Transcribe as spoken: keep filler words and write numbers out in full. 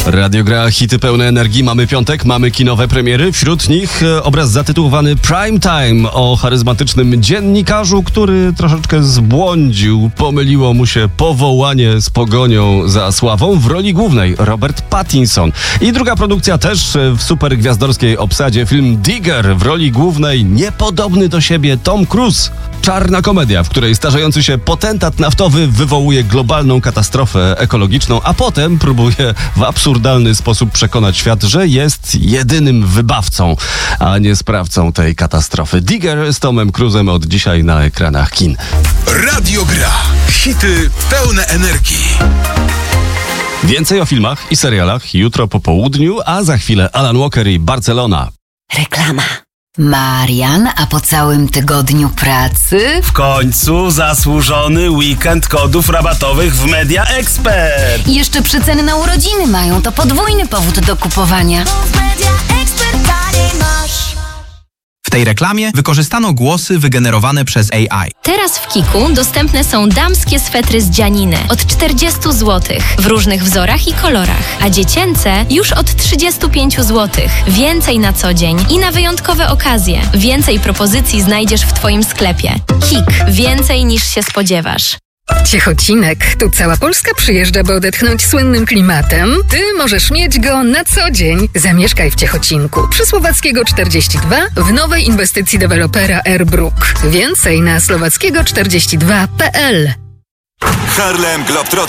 Radio Gra, hity pełne energii. Mamy piątek, mamy kinowe premiery. Wśród nich obraz zatytułowany Prime Time o charyzmatycznym dziennikarzu, który troszeczkę zbłądził. Pomyliło mu się powołanie z pogonią za sławą. W roli głównej Robert Pattinson. I druga produkcja też w supergwiazdorskiej obsadzie. Film Digger. W roli głównej niepodobny do siebie Tom Cruise. Czarna komedia, w której starzejący się potentat naftowy wywołuje globalną katastrofę ekologiczną, a potem próbuje w absurdalny sposób przekonać świat, że jest jedynym wybawcą, a nie sprawcą tej katastrofy. Digger z Tomem Cruise'em od dzisiaj na ekranach kin. Radio Gra. Hity pełne energii. Więcej o filmach i serialach jutro po południu, a za chwilę Alan Walker i Barcelona. Reklama. Marian, a po całym tygodniu pracy? W końcu zasłużony weekend kodów rabatowych w Media Expert. I jeszcze przeceny na urodziny mają, to podwójny powód do kupowania. W tej reklamie wykorzystano głosy wygenerowane przez A I. Teraz w Kiku dostępne są damskie swetry z dzianiny od czterdzieści złotych w różnych wzorach i kolorach, a dziecięce już od trzydzieści pięć złotych. Więcej na co dzień i na wyjątkowe okazje. Więcej propozycji znajdziesz w Twoim sklepie. Kik. Więcej niż się spodziewasz. Ciechocinek. Tu cała Polska przyjeżdża, by odetchnąć słynnym klimatem. Ty możesz mieć go na co dzień. Zamieszkaj w Ciechocinku przy Słowackiego czterdzieści dwa w nowej inwestycji dewelopera AirBrook. Więcej na słowackiego czterdzieści dwa kropka p l. Harlem Globetrotters.